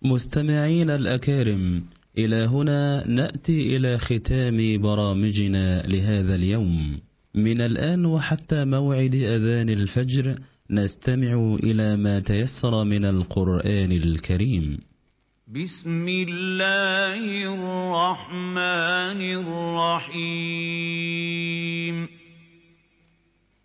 مستمعين الأكارم، إلى هنا نأتي إلى ختام برامجنا لهذا اليوم. من الآن وحتى موعد أذان الفجر نستمع إلى ما تيسر من القرآن الكريم. بسم الله الرحمن الرحيم.